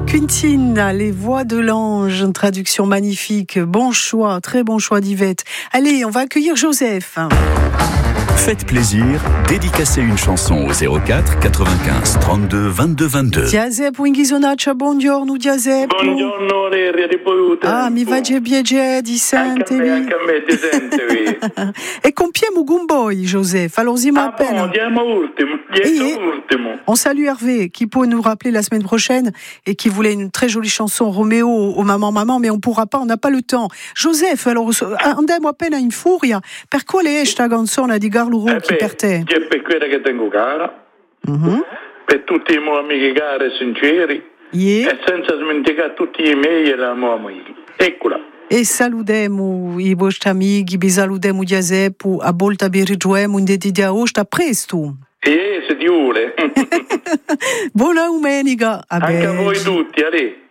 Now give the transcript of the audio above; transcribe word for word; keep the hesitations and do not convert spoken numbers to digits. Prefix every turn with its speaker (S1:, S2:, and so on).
S1: Quintine, les voix de l'ange, une traduction magnifique. Bon choix, très bon choix d'Yvette. Allez, on va accueillir Joseph.
S2: Faites plaisir, dédicacez une chanson au zéro quatre quatre-vingt-quinze trente-deux vingt-deux vingt-deux.
S1: Diazep, Winghisonaccia, buongiorno Diazep.
S3: Buongiorno Leria, ripovuto.
S1: Ah, mi va biege di sentevi.
S3: Anche a me, di sentevi.
S1: E compiamo Gumboi, Joseph. Allons-y, ma
S3: Ah
S1: peine.
S3: bon, andiamo ultimo, dietro ultimo.
S1: On salue Hervé, qui peut nous rappeler la semaine prochaine et qui voulait une très jolie chanson Roméo au Maman Maman, mais on pourra pas, on n'a pas le temps. Joseph, alors, andiamo appena in furia. Per quale è sta canzone di Carlo Rocchi
S3: Eh
S1: per te?
S3: beh, è per quella che tengo cara,
S1: Mhm.
S3: per tutti i miei amici cari e sinceri,
S1: Yeah.
S3: e senza dimenticare tutti i miei e la mia amica. Eccola.
S1: E saludemo i vostri amici, vi saludemo Giuseppe, a volta vi ritroviamo in dedica a presto.
S3: E se ti vuole.
S1: Buona domenica.
S3: Anche a voi tutti, allez.